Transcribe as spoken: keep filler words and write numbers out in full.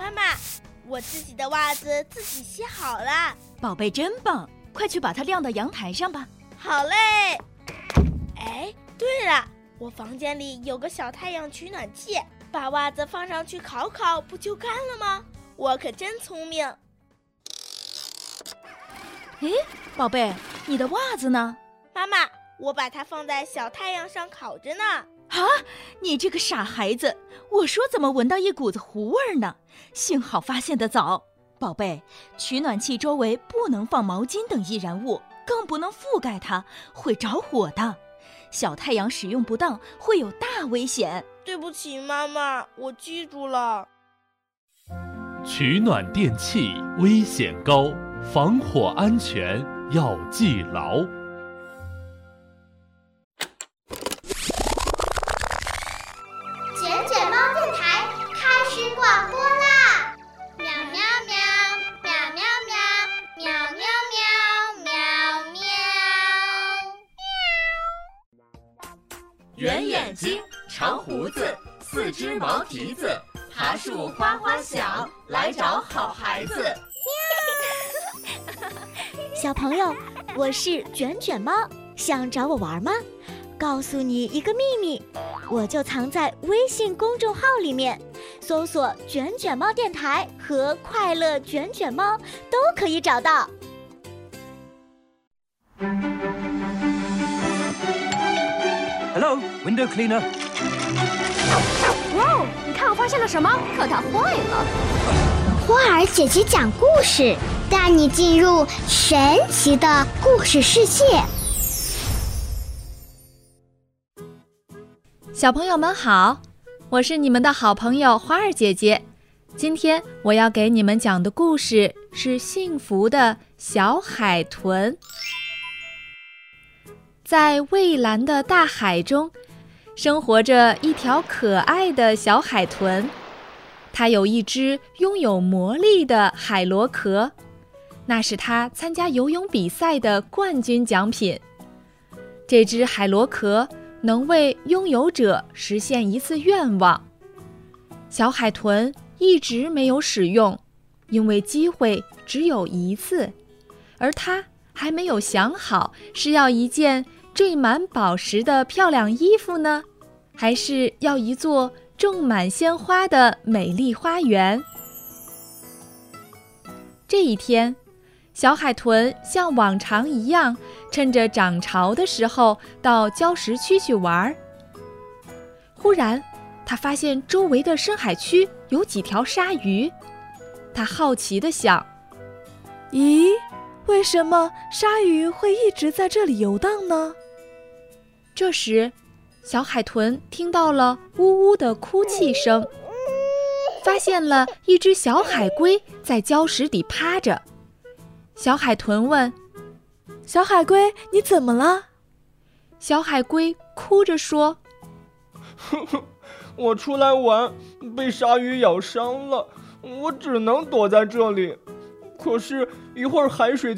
妈妈，我自己的袜子自己洗好了。 宝贝真棒，快去把它晾到阳台上吧。 好嘞。哎，对了，我房间里有个小太阳取暖器，把袜子放上去烤烤，不就干了吗？我可真聪明。 诶，宝贝，你的袜子呢？ 妈妈，我把它放在小太阳上烤着呢。 啊，你这个傻孩子，我说怎么闻到一股子糊味呢？幸好发现得早。宝贝，取暖器周围不能放毛巾等易燃物，更不能覆盖它，会着火的。小太阳使用不当会有大危险。 对不起妈妈，我记住了。 取暖电器危险高，防火安全要记牢。 卷卷猫电台开始广播啦！喵喵喵，喵喵喵，喵喵喵，喵喵。 圆眼睛，长胡子，四只毛蹄子，爬树花花小，来找好孩子。 小朋友，我是卷卷猫，想找我玩吗？告诉你一个秘密，我就藏在微信公众号里面，搜索卷卷猫电台和快乐卷卷猫都可以找到。 Hello, window cleaner. 哇哦，你看我发现了什么？可它坏了。 花儿姐姐讲故事，带你进入神奇的故事世界。 小朋友们好，我是你们的好朋友花儿姐姐。今天我要给你们讲的故事是幸福的小海豚。在蔚蓝的大海中，生活着一条可爱的小海豚。它有一只拥有魔力的海螺壳，那是它参加游泳比赛的冠军奖品。这只海螺壳能为拥有者实现一次愿望。小海豚一直没有使用，因为机会只有一次，而它还没有想好是要一件缀满宝石的漂亮衣服呢，还是要一座种满鲜花的美丽花园。这一天，小海豚像往常一样，趁着涨潮的时候到礁石区去玩。忽然，他发现周围的深海区有几条鲨鱼。他好奇地想： 咦，为什么鲨鱼会一直在这里游荡呢？ 这时，小海豚听到了呜呜的哭泣声，发现了一只小海龟在礁石底趴着。小海豚问： 小海龟，你怎么了？ 小海龟哭着说： 呵呵，我出来玩，被鲨鱼咬伤了，我只能躲在这里。可是，一会儿海水